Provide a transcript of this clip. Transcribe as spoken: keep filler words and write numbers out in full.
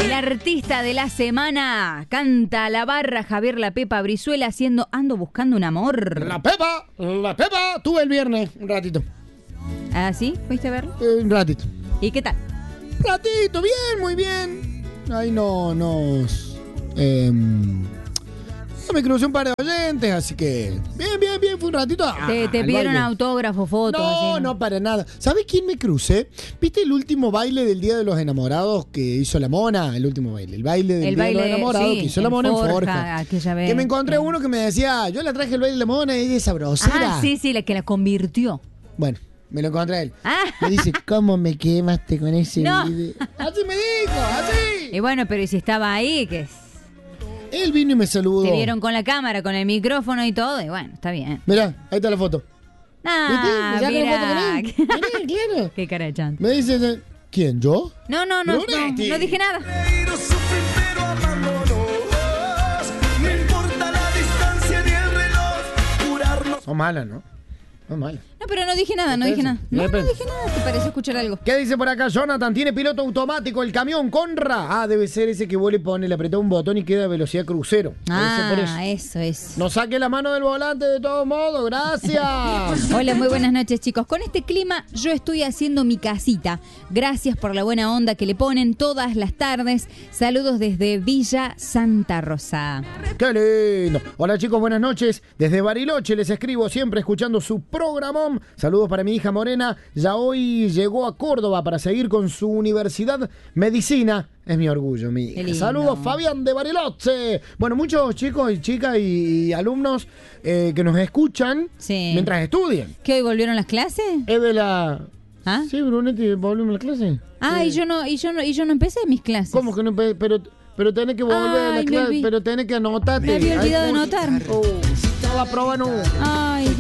El artista de la semana canta a la barra Javier La Pepa Brizuela haciendo Ando buscando un amor. La Pepa, la Pepa, tuve el viernes, un ratito. ¿Ah, sí? ¿Fuiste a verlo? Eh, un ratito. ¿Y qué tal? Un ratito, bien, muy bien. Ahí no, nos... Eh, me crucé un par de oyentes, así que... Bien, bien, bien, fue un ratito. Ah, Te, te pidieron autógrafo, fotos. No, así, no, para nada. ¿Sabes quién me crucé? ¿Viste el último baile del Día de los Enamorados que hizo la Mona? El último baile. El baile del El Día baile, de los Enamorados sí, que hizo la en Mona Forja, en Forja. aquella vez. Que me encontré uno que me decía, yo le traje el baile de la Mona y ella es sabrosera. Ah, sí, sí, la que la convirtió. Bueno, me lo encontré a él. Ah. Me dice, ¿cómo me quemaste con ese No. video? Así me dijo, así. Y bueno, pero ¿y si estaba ahí? Que Él vino y me saludó. te vieron con la cámara, con el micrófono y todo, y bueno, está bien. Mirá, ahí está la foto. Ah, ¿Viste? ¿Me saca la foto con mirá. él? Mirá, claro. Qué cara de chanta. Me dice, ¿quién, yo? No, no, no, no, Brunetti. no dije nada. Son malas, ¿no? Son malas. No, pero no dije nada, no dije nada. No, no Depende. dije nada, te pareció escuchar algo. ¿Qué dice por acá? Jonathan, tiene piloto automático el camión Conra. Ah, debe ser ese que vos le pones, le apretás un botón y queda a velocidad crucero. Debe ser por eso. Ah, eso es. No saque la mano del volante de todos modos, gracias. Hola, muy buenas noches, chicos. Con este clima yo estoy haciendo mi casita. Gracias por la buena onda que le ponen todas las tardes. Saludos desde Villa Santa Rosa. ¡Qué lindo! Hola chicos, buenas noches. Desde Bariloche les escribo siempre escuchando su programón. Saludos para mi hija Morena. Ya hoy llegó a Córdoba para seguir con su universidad medicina. Es mi orgullo, mi hija. Saludos, Fabián de Bariloche. Bueno, muchos chicos y chicas y, y alumnos eh, que nos escuchan Sí. mientras estudian. ¿Qué hoy volvieron las clases? Es de la... ¿Ah? Sí, Brunetti, ¿volvimos a la clase? Ah, Sí. y yo no, y yo no, y yo no empecé mis clases. ¿Cómo que no? Pe- Pero, pero tenés que volver a la Ay, me clase, olvidé. pero tenés que anotarte. Me había olvidado Ay, de anotar. oh, no la prueba no. Ay,